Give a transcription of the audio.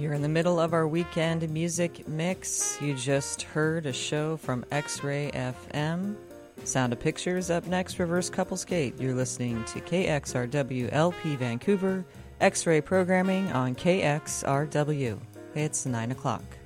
You're in the middle of our weekend music mix. You just heard a show from X-Ray FM. Sound of Pictures up next, Reverse Couples Gate. You're listening to KXRW LP Vancouver, X-Ray programming on KXRW. It's 9 o'clock.